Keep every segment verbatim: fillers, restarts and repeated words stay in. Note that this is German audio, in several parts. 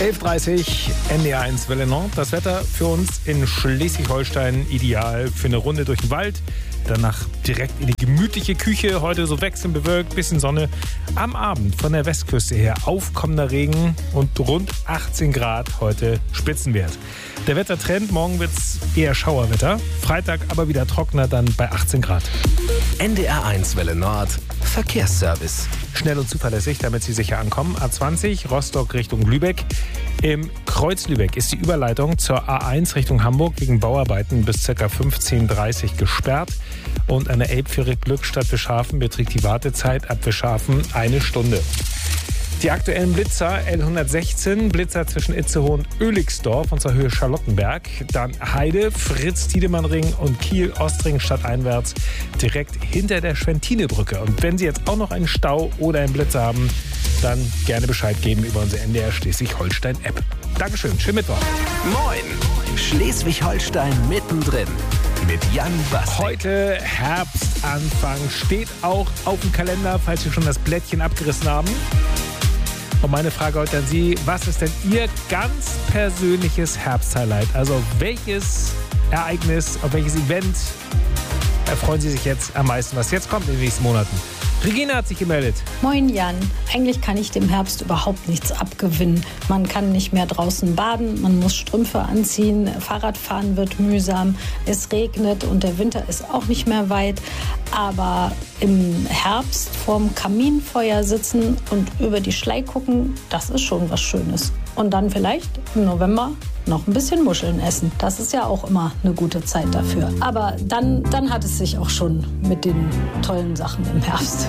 elf Uhr dreißig, N D R eins Welle Nord. Das Wetter für uns in Schleswig-Holstein ideal für eine Runde durch den Wald. Danach direkt in die gemütliche Küche. Heute so wechselnd bewölkt, bisschen Sonne. Am Abend von der Westküste her aufkommender Regen und rund achtzehn Grad heute Spitzenwert. Der Wettertrend, morgen wird es eher Schauerwetter. Freitag aber wieder trockener, dann bei achtzehn Grad. N D R eins Welle Nord, Verkehrsservice. Schnell und zuverlässig, damit Sie sicher ankommen. A zwanzig, Rostock Richtung Lübeck. Im Kreuz Lübeck ist die Überleitung zur A eins Richtung Hamburg wegen Bauarbeiten bis ca. fünfzehn Uhr dreißig gesperrt. Und an der Elbphilharmonie-Glückstadt Wischhafen beträgt die Wartezeit ab Wischhafen eine Stunde. Die aktuellen Blitzer, L hundertsechzehn, Blitzer zwischen Itzehoe und Oelixdorf und zur Höhe Charlottenberg. Dann Heide, Fritz-Tiedemann-Ring und Kiel-Ostring stadteinwärts direkt hinter der Schwentinebrücke. Und wenn Sie jetzt auch noch einen Stau oder einen Blitzer haben, dann gerne Bescheid geben über unsere N D R Schleswig-Holstein-App. Dankeschön, schönen Mittwoch. Moin, Schleswig-Holstein mittendrin mit Jan Bastek. Heute Herbstanfang steht auch auf dem Kalender, falls Sie schon das Blättchen abgerissen haben. Und meine Frage heute an Sie, was ist denn Ihr ganz persönliches Herbsthighlight? Also welches Ereignis, auf welches Event erfreuen Sie sich jetzt am meisten, was jetzt kommt in den nächsten Monaten? Regina hat sich gemeldet. Moin Jan, eigentlich kann ich dem Herbst überhaupt nichts abgewinnen. Man kann nicht mehr draußen baden, man muss Strümpfe anziehen, Fahrradfahren wird mühsam, es regnet und der Winter ist auch nicht mehr weit. Aber im Herbst vorm Kaminfeuer sitzen und über die Schlei gucken, das ist schon was Schönes. Und dann vielleicht im November noch ein bisschen Muscheln essen. Das ist ja auch immer eine gute Zeit dafür. Aber dann, dann hat es sich auch schon mit den tollen Sachen im Herbst.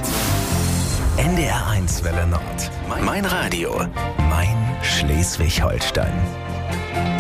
N D R eins Welle Nord. Mein Radio. Mein Schleswig-Holstein.